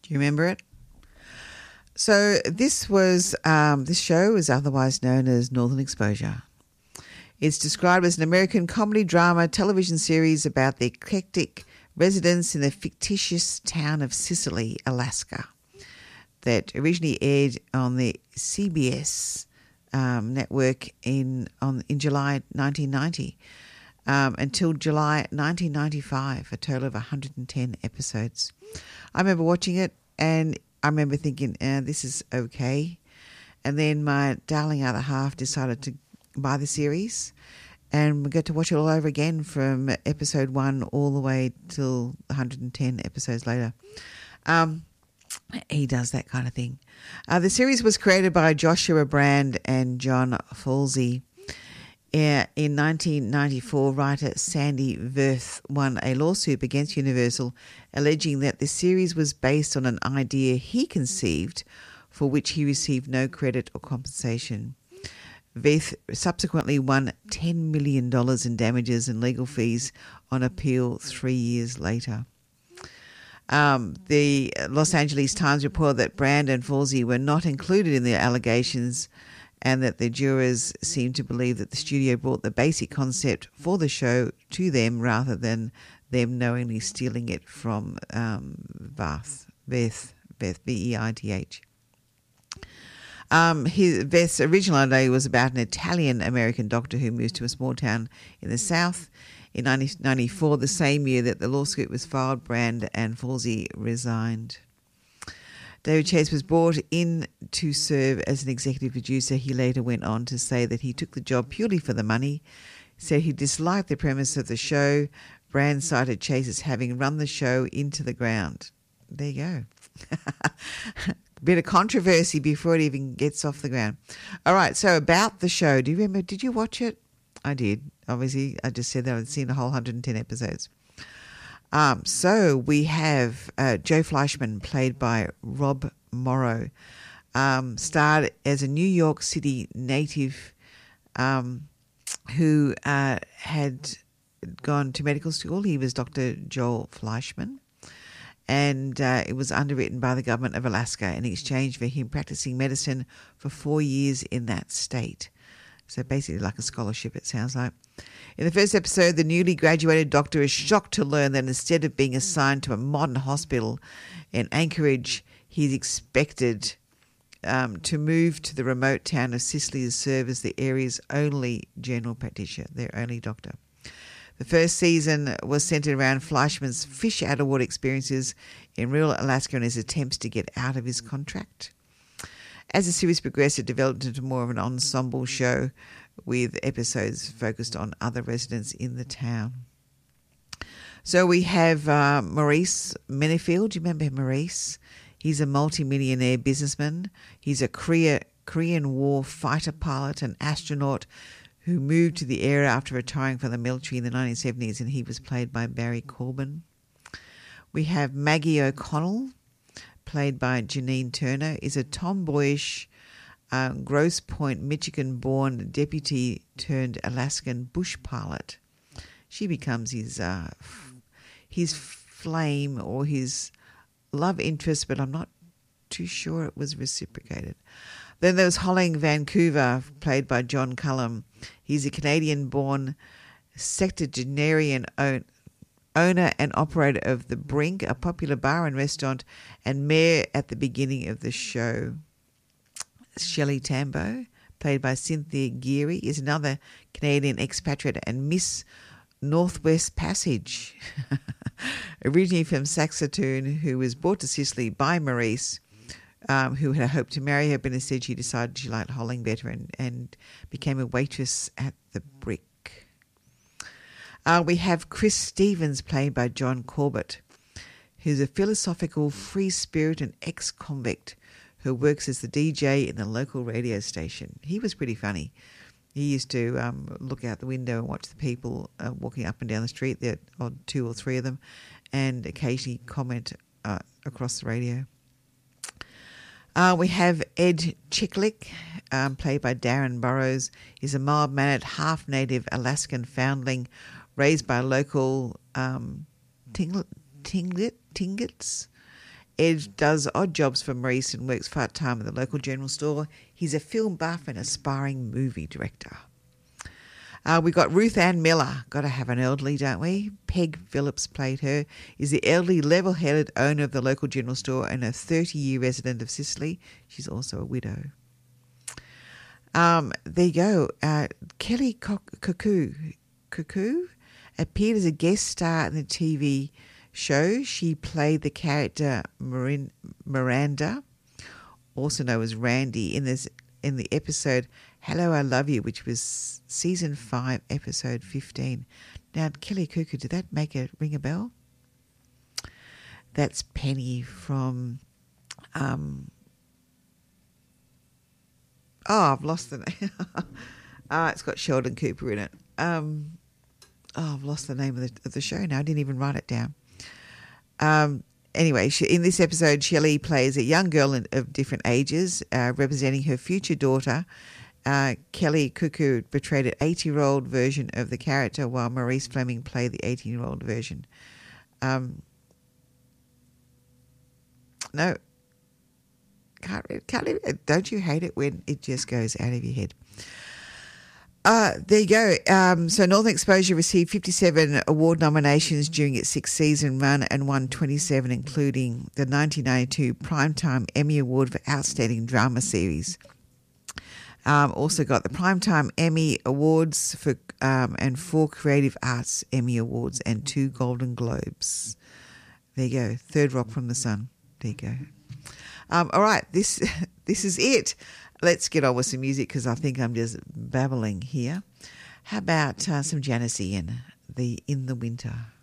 Do you remember it? So this show is otherwise known as Northern Exposure. It's described as an American comedy drama television series about the eclectic residents in the fictitious town of Sicily, Alaska, that originally aired on the CBS network in July 1990 until July 1995, a total of 110 episodes. I remember watching it and I remember thinking, this is okay. And then my darling other half decided to buy the series and we get to watch it all over again from episode 1 all the way till 110 episodes later. He does that kind of thing. The series was created by Joshua Brand and John Falsey. In 1994, writer Sandy Verth won a lawsuit against Universal alleging that the series was based on an idea he conceived for which he received no credit or compensation. Verth subsequently won $10 million in damages and legal fees on appeal 3 years later. The Los Angeles Times reported that Brand and Falsey were not included in the allegations and that the jurors seemed to believe that the studio brought the basic concept for the show to them rather than them knowingly stealing it from Verth, Veith. Verth's original idea was about an Italian-American doctor who moves to a small town in the South. In 1994, the same year that the lawsuit was filed, Brand and Falsey resigned. David Chase was brought in to serve as an executive producer. He later went on to say that he took the job purely for the money. He said he disliked the premise of the show. Brand cited Chase as having run the show into the ground. There you go. Bit of controversy before it even gets off the ground. All right, so about the show. Do you remember? Did you watch it? I did. Obviously, I just said that I'd seen the whole 110 episodes. So we have Joe Fleischman, played by Rob Morrow, starred as a New York City native who had gone to medical school. He was Dr. Joel Fleischman, and it was underwritten by the government of Alaska in exchange for him practicing medicine for 4 years in that state. So basically like a scholarship, it sounds like. In the first episode, the newly graduated doctor is shocked to learn that instead of being assigned to a modern hospital in Anchorage, he's expected to move to the remote town of Sicily to serve as the area's only general practitioner, their only doctor. The first season was centered around Fleischman's fish out of water experiences in rural Alaska and his attempts to get out of his contract. As the series progressed, it developed into more of an ensemble show with episodes focused on other residents in the town. So we have Maurice Minifield. Do you remember Maurice? He's a multimillionaire businessman. He's a Korean War fighter pilot and astronaut who moved to the area after retiring from the military in the 1970s, and he was played by Barry Corbin. We have Maggie O'Connell, played by Janine Turner, is a tomboyish Grosse Pointe, Michigan-born deputy turned Alaskan bush pilot. She becomes his flame or his love interest, but I'm not too sure it was reciprocated. Then there was Holling Vancouver, played by John Cullum. He's a Canadian-born septuagenarian owner and operator of The Brink, a popular bar and restaurant, and mayor at the beginning of the show. Shelley Tambo, played by Cynthia Geary, is another Canadian expatriate and Miss Northwest Passage, originally from Saskatoon, who was brought to Sicily by Maurice, who had hoped to marry her, but instead she decided she liked Holling better and became a waitress at The Brick. We have Chris Stevens, played by John Corbett, who's a philosophical free spirit and ex-convict who works as the DJ in the local radio station. He was pretty funny. He used to look out the window and watch the people walking up and down the street, there are 2 or 3 of them, and occasionally comment across the radio. We have Ed Chicklick, played by Darren Burrows. He's a mild-mannered, half-native Alaskan foundling raised by local Tlingits Ed does odd jobs for Maurice and works part-time at the local general store. He's a film buff and aspiring movie director. We got Ruth Ann Miller. Got to have an elderly, don't we? Peg Phillips played her. Is the elderly, level-headed owner of the local general store and a 30-year resident of Sicily. She's also a widow. There you go. Kelly Cuckoo appeared as a guest star in the TV show. She played the character Miranda, also known as Randy, in the episode Hello, I Love You, which was season 5, episode 15. Now, Kelly Cuckoo, did that ring a bell? That's Penny from... I've lost the name. It's got Sheldon Cooper in it. I've lost the name of the show now. I didn't even write it down. Anyway, in this episode, Shelley plays a young girl of different ages, representing her future daughter. Kelly Cuckoo portrayed an 80-year-old version of the character, while Maurice Fleming played the 18-year-old version. No. Can't even, don't you hate it when it just goes out of your head? There you go. So Northern Exposure received 57 award nominations during its 6-season run and won 27, including the 1992 Primetime Emmy Award for Outstanding Drama Series. Also got the Primetime Emmy Awards for and 4 Creative Arts Emmy Awards and 2 Golden Globes. There you go. Third Rock from the Sun. There you go. All right, this is it. Let's get on with some music because I think I'm just babbling here. How about some Janis Ian, In the Winter?